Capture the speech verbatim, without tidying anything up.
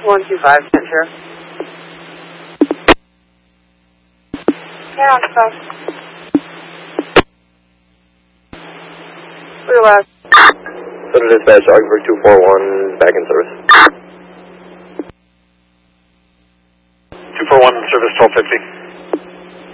one two five, Sheriff. Yeah, I'm fine. Clear last. Center dispatch, Augsburg two four one, back in service. two four one, service twelve fifty.